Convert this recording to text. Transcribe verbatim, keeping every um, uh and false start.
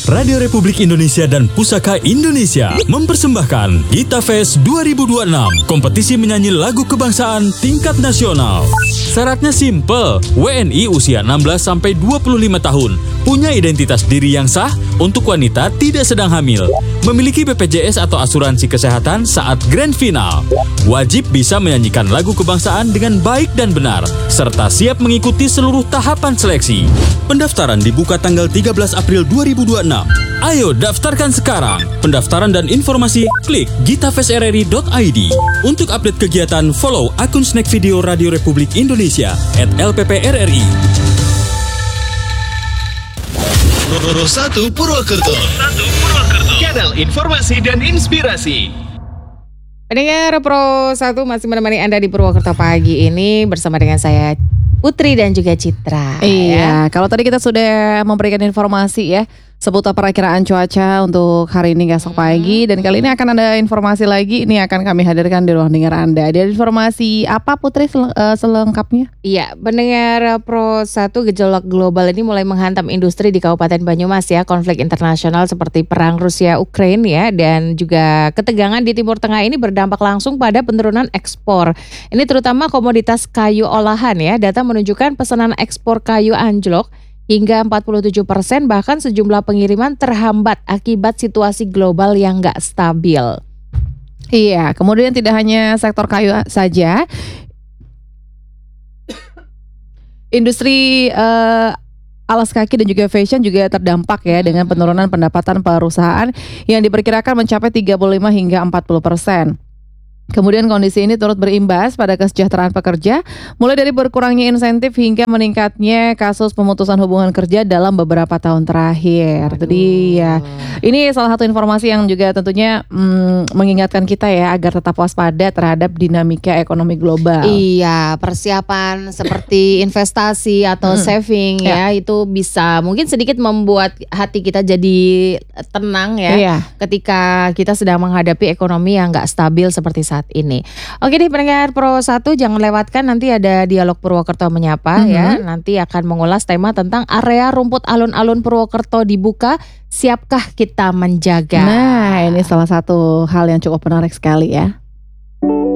Radio Republik Indonesia dan Pusaka Indonesia mempersembahkan Gita Fest dua ribu dua puluh enam, kompetisi menyanyi lagu kebangsaan tingkat nasional. Syaratnya simple, W N I usia enam belas sampai dua puluh lima tahun, punya identitas diri yang sah, untuk wanita tidak sedang hamil, memiliki B P J S atau asuransi kesehatan saat grand final, wajib bisa menyanyikan lagu kebangsaan dengan baik dan benar, serta siap mengikuti seluruh tahapan seleksi. Pendaftaran dibuka tanggal tiga belas April dua ribu dua puluh enam. Ayo daftarkan sekarang. Pendaftaran dan informasi klik gitafestrri dot i d. Untuk update kegiatan, follow akun Snack Video Radio Republik Indonesia at L P P R R I. Pro satu Purwokerto. Kanal informasi dan inspirasi. Pendengar Pro satu masih menemani Anda di Purwokerto pagi ini bersama dengan saya Putri dan juga Citra. Iya, ya. Kalau tadi kita sudah memberikan informasi ya seputar perakiraan cuaca untuk hari ini esok pagi, dan kali ini akan ada informasi lagi, ini akan kami hadirkan di ruang dengar Anda. Ada informasi apa Putri sel- uh, selengkapnya? Iya, pendengar Pro satu, gejolak global ini mulai menghantam industri di Kabupaten Banyumas ya. Konflik internasional seperti perang Rusia Ukraina ya, dan juga ketegangan di Timur Tengah ini berdampak langsung pada penurunan ekspor. Ini terutama komoditas kayu olahan ya. Data menunjukkan pesanan ekspor kayu anjlok hingga empat puluh tujuh persen, bahkan sejumlah pengiriman terhambat akibat situasi global yang nggak stabil. Iya, kemudian tidak hanya sektor kayu saja, industri uh, alas kaki dan juga fashion juga terdampak ya dengan penurunan pendapatan perusahaan yang diperkirakan mencapai tiga puluh lima hingga empat puluh persen. Kemudian kondisi ini turut berimbas pada kesejahteraan pekerja, mulai dari berkurangnya insentif hingga meningkatnya kasus pemutusan hubungan kerja dalam beberapa tahun terakhir. Itu dia. Ini salah satu informasi yang juga tentunya mm, mengingatkan kita ya agar tetap waspada terhadap dinamika ekonomi global. Iya, persiapan seperti investasi atau hmm. saving ya, ya itu bisa mungkin sedikit membuat hati kita jadi tenang ya, iya. ketika kita sedang menghadapi ekonomi yang nggak stabil seperti saat ini. Oke deh pendengar Pro satu, jangan lewatkan nanti ada dialog Purwokerto menyapa mm-hmm. ya. Nanti akan mengulas tema tentang area rumput alun-alun Purwokerto dibuka, siapkah kita menjaga? Nah, ini salah satu hal yang cukup menarik sekali ya.